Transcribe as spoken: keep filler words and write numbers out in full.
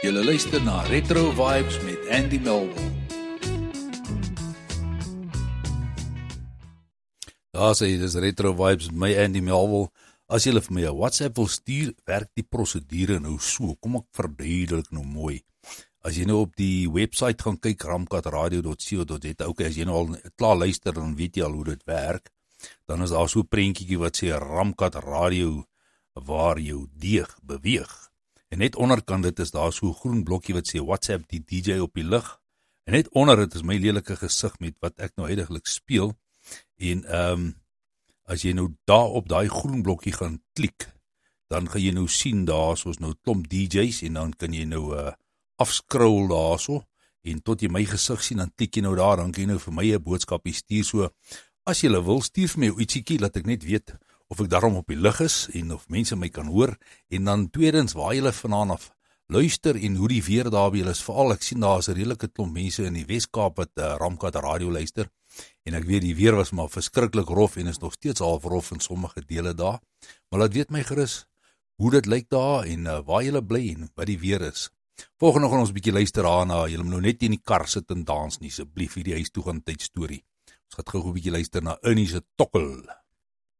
Julle luister na Retro Vibes met Andy Melville. Daar sê, dis Retro Vibes met my Andy Melville. As julle vir my 'n WhatsApp wil stuur, werk die prosedure nou so. Kom ek verduidelik nou mooi. As jy nou op die website gaan kyk, ramkat radio dot co dot za, okay, as jy nou al klaar luister, dan weet jy al hoe dit werk. Dan is daar so 'n prentjie wat sê Ramkat Radio, waar jou deeg beweeg. En net onderkant dit is daar so 'n groen blokkie wat sê WhatsApp die D J op die lug. En net onder dit is my lelike gesig met wat ek nou heidaglik speel. En ehm um, as jy nou daar op daai groen blokkie gaan klik, dan gaan jy nou sien daar soos nou klomp D J's en dan kan jy nou uh, afscroll daarso en tot jy my gesig sien, dan klik jy nou daar, dan kan jy nou vir my 'n boodskapie stuur. So as jy wil, stuur vir my ietsiekie, laat ek net weet of ek daarom op die lug is en of mense my kan hoor. En dan tweedens, waar julle vanaand af luister en hoe die weer daar by julle is. Veral ek sien daar is 'n redelike klomp mense in die Weskaap wat uh, Ramkat Radio luister. En ek weet die weer was maar verskriklik rof en is nog steeds half rof in sommige dele daar. Maar laat weet my gerus hoe dit lyk daar en uh, waar julle bly en wat die weer is. Volgende gaan ons 'n bietjie luister daarna. Julle moet nou net in die kar sit en dans nie, asseblief, hierdie huis toe gaan tyd storie. Ons gaan gou 'n bietjie luister na Ernie se Tokkel.